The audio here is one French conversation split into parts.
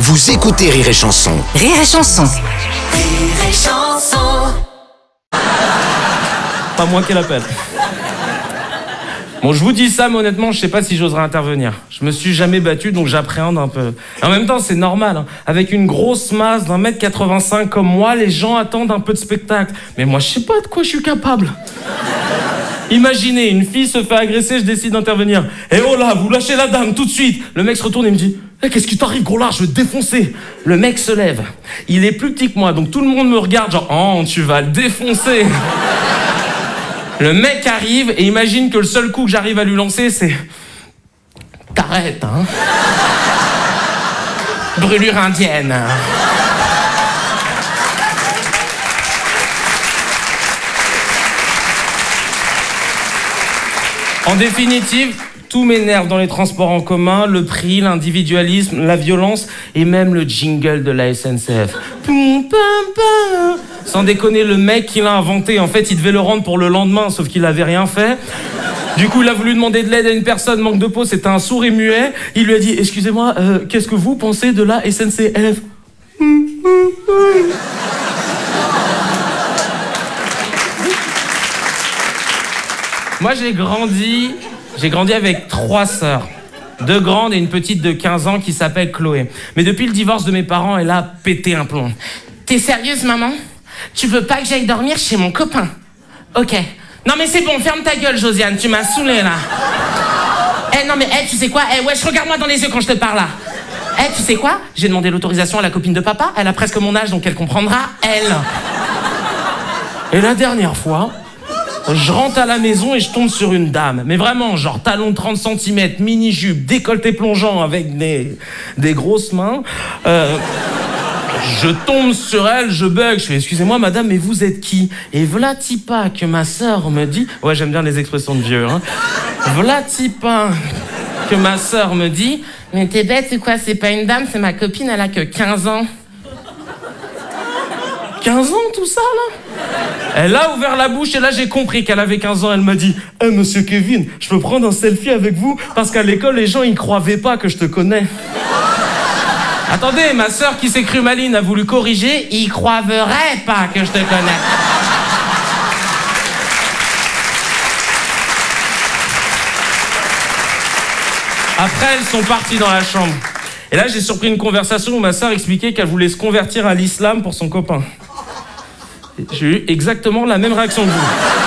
Vous écoutez Rire et Chanson. Rire et Chanson. Rire et Chanson. Pas moi qui l'appelle. Bon, je vous dis ça, mais honnêtement, je sais pas si j'oserais intervenir. Je me suis jamais battu, donc j'appréhende un peu. En même temps, c'est normal, hein. Avec une grosse masse d'1m85 comme moi, les gens attendent un peu de spectacle. Mais moi, je sais pas de quoi je suis capable. Imaginez, une fille se fait agresser, je décide d'intervenir. Eh oh là, vous lâchez la dame tout de suite. Le mec se retourne et me dit: eh, qu'est-ce qui t'arrive, gros lard, je vais te défoncer. Le mec se lève. Il est plus petit que moi, donc tout le monde me regarde genre: oh, tu vas le défoncer. Le mec arrive et imagine que le seul coup que j'arrive à lui lancer, c'est: t'arrêtes, hein. Brûlure indienne. En définitive, tout m'énerve dans les transports en commun, le prix, l'individualisme, la violence et même le jingle de la SNCF. Poum, pam, pam. Sans déconner, le mec qui l'a inventé, en fait, il devait le rendre pour le lendemain, sauf qu'il avait rien fait. Du coup, il a voulu demander de l'aide à une personne, manque de peau, c'était un sourd et muet. Il lui a dit: excusez-moi, qu'est-ce que vous pensez de la SNCF? Moi, j'ai grandi avec 3 sœurs. 2 grandes et une petite de 15 ans qui s'appelle Chloé. Mais depuis le divorce de mes parents, elle a pété un plomb. T'es sérieuse, maman? Tu veux pas que j'aille dormir chez mon copain? Ok. Non mais c'est bon, ferme ta gueule, Josiane, tu m'as saoulée là. Eh non mais, tu sais quoi? Wesh, regarde-moi dans les yeux quand je te parle là. Tu sais quoi? J'ai demandé l'autorisation à la copine de papa, elle a presque mon âge, donc elle comprendra, elle. Et la dernière fois, je rentre à la maison et je tombe sur une dame. Mais vraiment, genre talon de 30 cm, mini-jupe, décolleté plongeant avec des grosses mains. Je tombe sur elle, je bug, je fais: excusez-moi madame, mais vous êtes qui? Et v'là-t-il pas que ma sœur me dit... Ouais, j'aime bien les expressions de vieux, hein. V'là-t-il pas que ma sœur me dit: mais t'es bête ou quoi? C'est pas une dame, c'est ma copine, elle a que 15 ans. 15 ans tout ça là? Elle a ouvert la bouche et là j'ai compris qu'elle avait 15 ans. Elle m'a dit: eh, monsieur Kevin, je peux prendre un selfie avec vous? Parce qu'à l'école, les gens ils croyaient pas que je te connais. Attendez, ma sœur qui s'est crue maline a voulu corriger: ils croiveraient pas que je te connais. Après, elles sont parties dans la chambre. Et là, j'ai surpris une conversation où ma sœur expliquait qu'elle voulait se convertir à l'islam pour son copain. J'ai eu exactement la même réaction que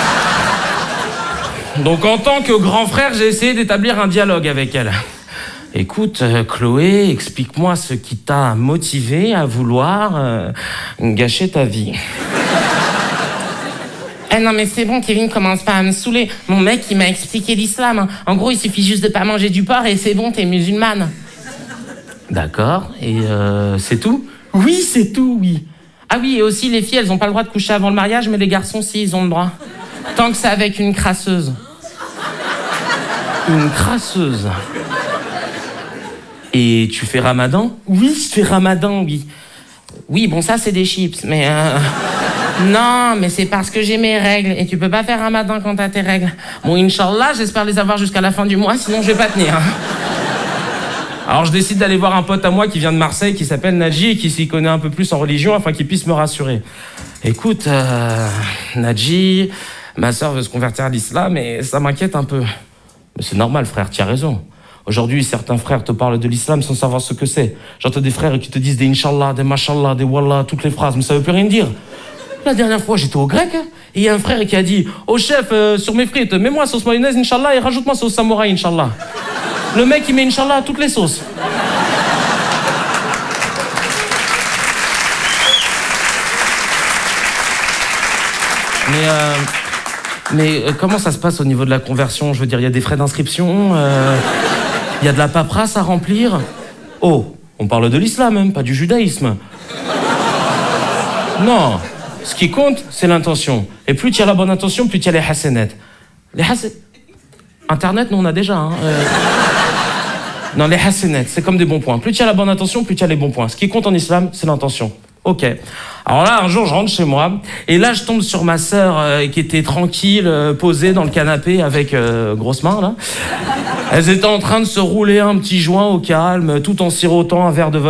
vous. Donc, en tant que grand frère, j'ai essayé d'établir un dialogue avec elle. Écoute, Chloé, explique-moi ce qui t'a motivé à vouloir gâcher ta vie. Non mais c'est bon, Kevin, commence pas à me saouler. Mon mec, il m'a expliqué l'islam. En gros, il suffit juste de pas manger du porc et c'est bon, t'es musulmane. D'accord, et c'est tout? Oui, c'est tout, oui. Ah oui, et aussi, les filles, elles ont pas le droit de coucher avant le mariage, mais les garçons, si, ils ont le droit. Tant que c'est avec une crasseuse. Une crasseuse. Et tu fais Ramadan? Oui, je fais Ramadan, oui. Oui, bon, ça, c'est des chips, mais... Non, mais c'est parce que j'ai mes règles, et tu peux pas faire Ramadan quand t'as tes règles. Bon, Inch'Allah, j'espère les avoir jusqu'à la fin du mois, sinon je vais pas tenir. Alors je décide d'aller voir un pote à moi qui vient de Marseille, qui s'appelle Nadji, et qui s'y connaît un peu plus en religion, afin qu'il puisse me rassurer. Écoute, Nadji, ma sœur veut se convertir à l'islam, et ça m'inquiète un peu. Mais c'est normal, frère, tu as raison. Aujourd'hui, certains frères te parlent de l'islam sans savoir ce que c'est. J'entends des frères qui te disent des Inch'Allah, des Mashallah, des Wallah, toutes les phrases, mais ça veut plus rien dire. La dernière fois, j'étais au grec, et il y a un frère qui a dit: oh chef, sur mes frites, mets-moi sauce mayonnaise, Inch'Allah, et rajoute-moi sauce samouraï, Inch'Allah. Le mec, il met Inch'Allah à toutes les sauces. Mais comment ça se passe au niveau de la conversion? Je veux dire, il y a des frais d'inscription, il y a de la paperasse à remplir. Oh, on parle de l'islam même, pas du judaïsme. Non, ce qui compte, c'est l'intention. Et plus tu as la bonne intention, plus tu as les hasanettes. Les hasanettes... Internet, nous, on a déjà, hein. Non, les hasanettes, c'est comme des bons points. Plus tu as la bonne intention, plus tu as les bons points. Ce qui compte en islam, c'est l'intention. Ok. Alors là, un jour, je rentre chez moi, et là, je tombe sur ma sœur qui était tranquille, posée dans le canapé avec grosse main, là. Elles étaient en train de se rouler un petit joint au calme, tout en sirotant un verre de vodka.